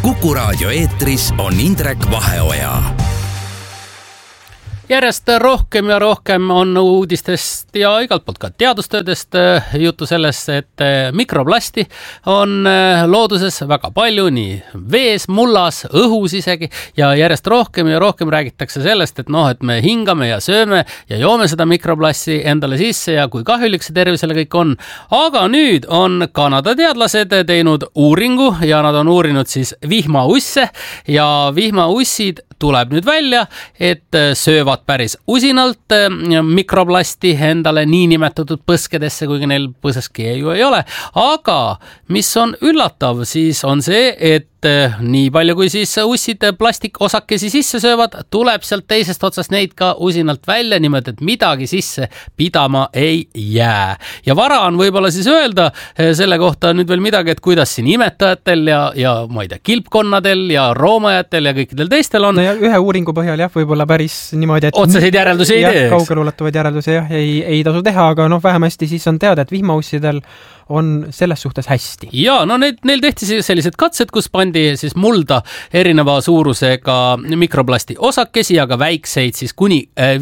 Kuku Raadio eetris on Indrek Vaheoja. Järjest rohkem ja rohkem on uudistest ja igalt poolt ka teadustöödest juttu sellest, et mikroplasti on looduses väga palju, nii vees, mullas, õhus isegi, ja järjest rohkem ja rohkem räägitakse sellest, et et me hingame ja sööme ja joome seda mikroplasti endale sisse ja kui kahjulik see tervisele kõik on. Aga nüüd on Kanada teadlased teinud uuringu ja nad on uurinud siis vihmausse ja vihmaussid tuleb nüüd välja, et söövad päris usinalt mikroplasti endale niinimetatud põskedesse, kuigi neil põseski ju ei ole. Aga mis on üllatav, siis on see, et nii palju kui siis ussid plastikosakesi sisse söövad, tuleb sealt teisest otsast neid ka usinalt välja, niimoodi, et midagi sisse pidama ei jää. Ja vara on võib-olla siis öelda selle kohta nüüd veel midagi, et kuidas siin imetajatel ja ma ei tea, kilpkonnadel ja roomajatel ja kõikidel teistel on. No ja ühe uuringu põhjal võib-olla päris niimoodi, et otseseid järeldusi ei tee. Kaugelulatuvaid järeldusi ei tasu teha, aga vähemasti siis on teada, et vihmaussidel on selles suhtes hästi. Ja, neil tehti sellised katsed, kus pandi siis mulda erineva suurusega mikroplasti osakesi, aga väikseid siis kuni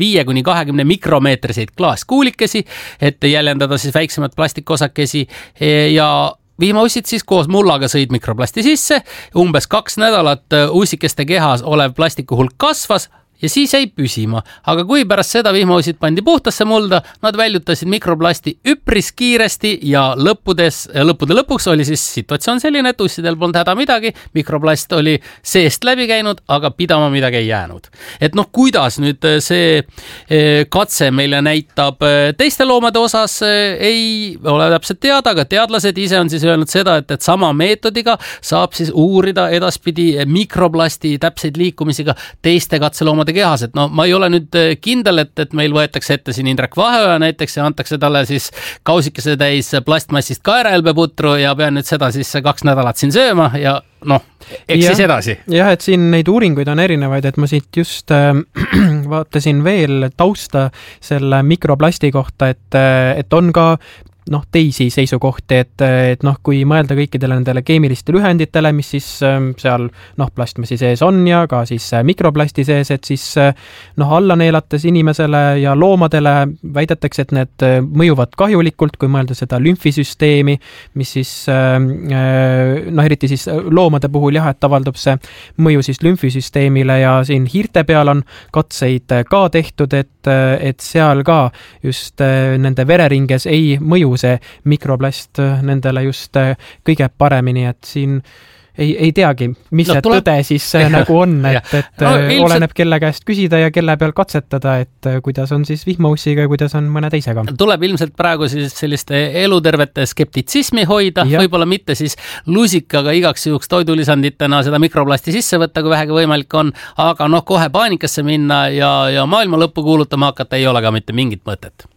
5-20 mikromeetriseid klaaskuulikesi, et jäljendada siis väiksemad plastikosakesi ja vihmaussid siis koos mullaga sõid mikroplasti sisse, umbes 2 nädalat ussikeste kehas olev plastiku hulk kasvas ja siis jäi püsima. Aga kui pärast seda vihmausid pandi puhtasse mulda, nad väljutasid mikroplasti üpris kiiresti ja lõppude lõpuks oli siis situatsioon selline, et ussidel polnud häda midagi, mikroplast oli seest läbi käinud, aga pidama midagi ei jäänud. Et kuidas nüüd see katse meile näitab teiste loomade osas, ei ole täpselt teada, aga teadlased ise on siis öelnud seda, et sama meetodiga saab siis uurida edaspidi mikroplasti täpseid liikumisiga teiste katseloomade kehas, et ma ei ole nüüd kindel, et meil võetakse ette siin Indrek Vaheoja näiteks ja antakse talle siis kausikese täis plastmassist kaerahelbeputru ja pean nüüd seda siis 2 nädalat siin sööma ja eks siis edasi. Jah, et siin neid uuringuid on erinevaid, et ma siit just vaatasin veel tausta selle mikroplasti kohta, et on ka teisi seisukohti, et kui mõelda kõikidele nendele keemiliste lühenditele, mis siis seal plastmassi sees on ja ka siis mikroplasti sees, et siis alla neelates inimesele ja loomadele väidetakse, et need mõjuvad kahjulikult, kui mõelda seda lümfisüsteemi, mis siis eriti siis loomade puhul et avaldub see mõju siis lümfisüsteemile ja siin hiirte peal on katseid ka tehtud, et seal ka just nende vereringes ei mõju see mikroplast nendele just kõige paremini, et siin ei teagi, mis see tõde siis nagu on, et oleneb kelle käest küsida ja kelle peal katsetada, et kuidas on siis vihmaussiga ja kuidas on mõne teisega. Tuleb ilmselt praegu siis selliste elutervete skeptitsismi hoida, võib-olla mitte siis lusikaga igaks juhuks toidulisanditena seda mikroplasti sisse võtta, kui vähegi võimalik on, aga kohe paanikasse minna ja maailma lõppu kuulutama hakata ei ole ka mitte mingit mõtet.